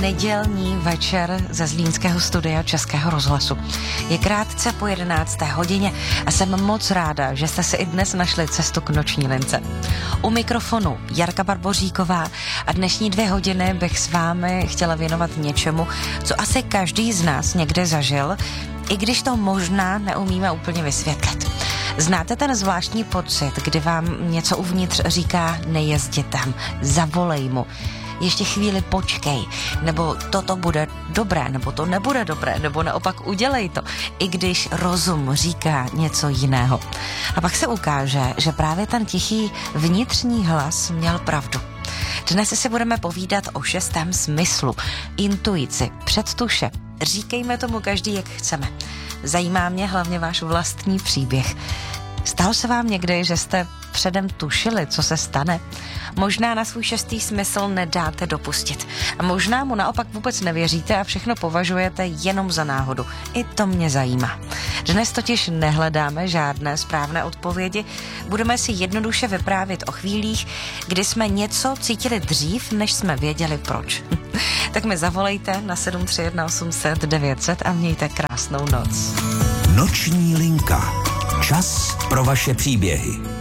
Nedělní večer ze zlínského studia Českého rozhlasu. Je krátce po 11. hodině a jsem moc ráda, že jste si i dnes našli cestu k noční lince. U mikrofonu Jarka Barboříková a dnešní 2 hodiny bych s vámi chtěla věnovat něčemu, co asi každý z nás někde zažil, i když to možná neumíme úplně vysvětlit. Znáte ten zvláštní pocit, kdy vám něco uvnitř říká nejezdi tam, zavolej mu, ještě chvíli počkej, nebo toto bude dobré, nebo to nebude dobré, nebo naopak udělej to, i když rozum říká něco jiného. A pak se ukáže, že právě ten tichý vnitřní hlas měl pravdu. Dnes si budeme povídat o 6. smyslu, intuici, předtuše. Říkejme tomu každý, jak chceme. Zajímá mě hlavně váš vlastní příběh. Stalo se vám někdy, že jste předem tušili, co se stane? Možná na svůj 6. smysl nedáte dopustit. A možná mu naopak vůbec nevěříte a všechno považujete jenom za náhodu. I to mě zajímá. Dnes totiž nehledáme žádné správné odpovědi. Budeme si jednoduše vyprávět o chvílích, kdy jsme něco cítili dřív, než jsme věděli proč. Tak mi zavolejte na 731 800 900 a mějte krásnou noc. Noční linka. Čas pro vaše příběhy.